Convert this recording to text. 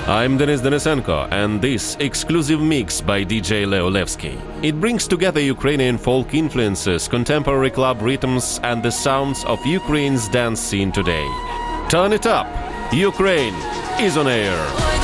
I'm Denis Denisenko, and this exclusive mix by DJ Leolevsky. It brings together Ukrainian folk influences, contemporary club rhythms, and the sounds of Ukraine's dance scene today. Turn it up! Ukraine is on air!